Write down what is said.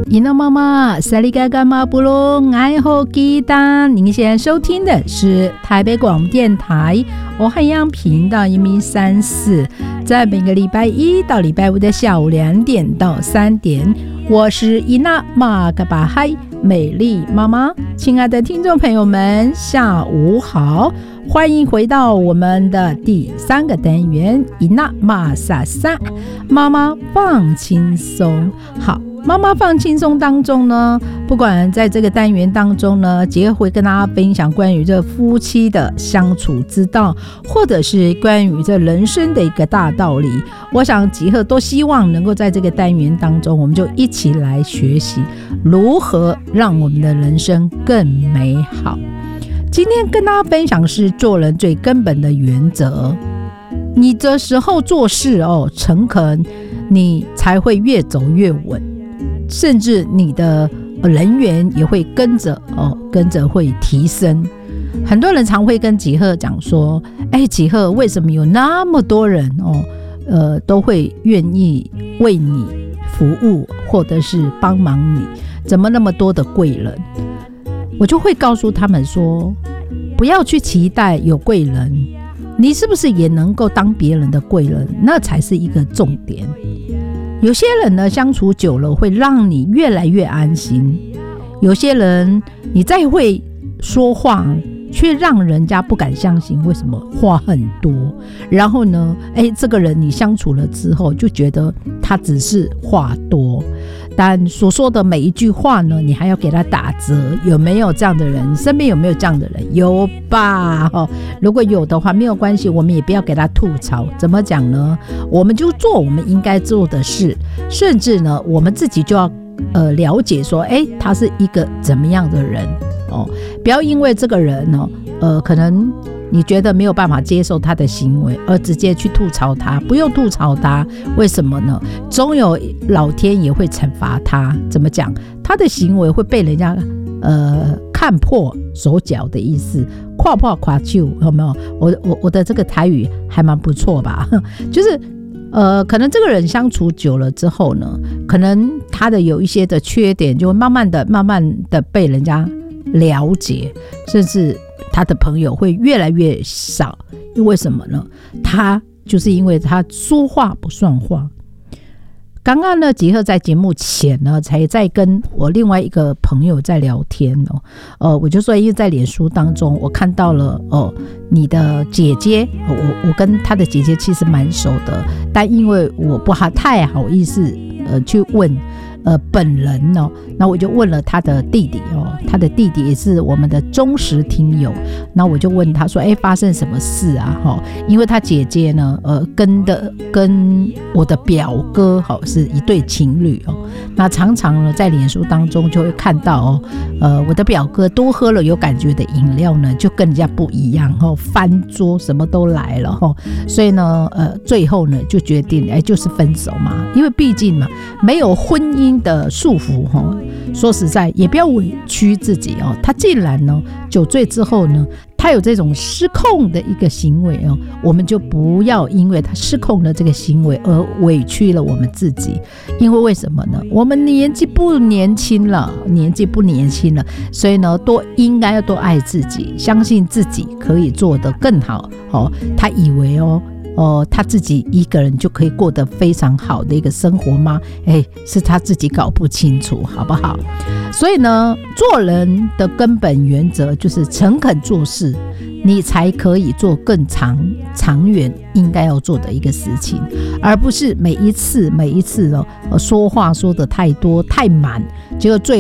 伊娜妈妈萨利嘎嘎马布隆爱好吉他。您现在收听的是台北广播电台欧汉阳频道134，在每个礼拜一到礼拜五的下午2点到3点，我是伊娜玛嘎巴嗨美丽妈妈。亲爱的听众朋友们，下午好，欢迎回到我们的第3个单元伊娜玛萨萨，妈妈放轻松。好，妈妈放轻松当中呢，不管在这个单元当中呢，杰会跟大家分享关于这夫妻的相处之道，或者是关于这人生的一个大道理。我想杰赫都希望能够在这个单元当中，我们就一起来学习如何让我们的人生更美好。今天跟大家分享是做人最根本的原则，你这时候做事诚恳，你才会越走越稳，甚至你的人缘也会跟着会提升。很多人常会跟吉赫讲说，吉赫，为什么有那么多人都会愿意为你服务或者是帮忙你，怎么那么多的贵人？我就会告诉他们说，不要去期待有贵人，你是不是也能够当别人的贵人，那才是一个重点。有些人呢，相处久了会让你越来越安心，有些人你再会说话却让人家不敢相信，为什么？话很多，然后呢这个人你相处了之后就觉得他只是话多，但所说的每一句话呢，你还要给他打折。有没有这样的人？身边有没有这样的人？有吧如果有的话没有关系，我们也不要给他吐槽。怎么讲呢？我们就做我们应该做的事，甚至呢我们自己就要了解说他是一个怎么样的人不要因为这个人可能你觉得没有办法接受他的行为而直接去吐槽他。不用吐槽他，为什么呢？终有老天也会惩罚他。怎么讲？他的行为会被人家看破手脚的意思，跨破跨手，有没有？我的这个台语还蛮不错吧？就是可能这个人相处久了之后呢，可能他的有一些的缺点就会慢慢的被人家了解，甚至他的朋友会越来越少。为什么呢？他就是因为他说话不算话。刚刚呢，吉赫在节目前呢，才在跟我另外一个朋友在聊天我就说，因为在脸书当中，我看到了你的姐姐，我跟她的姐姐其实蛮熟的，但因为我不太好意思去问本人那我就问了他的弟弟他的弟弟也是我们的忠实听友，那我就问他说发生什么事啊因为他姐姐呢跟我的表哥是一对情侣那常常呢在脸书当中就会看到我的表哥多喝了有感觉的饮料呢就跟人家不一样翻桌什么都来了所以呢最后呢就决定就是分手嘛，因为毕竟嘛没有婚姻的束缚说实在也不要委屈自己他既然呢酒醉之后呢他有这种失控的一个行为我们就不要因为他失控的这个行为而委屈了我们自己。因为为什么呢？我们年纪不年轻了，所以呢应该要多爱自己，相信自己可以做得更好他以为他自己一个人就可以过得非常好的一个生活吗？是他自己搞不清楚，好不好？所以呢，做人的根本原则就是诚恳做事，你才可以做更长远应该要做的一个事情，而不是每一次说话说得太多太满，结果最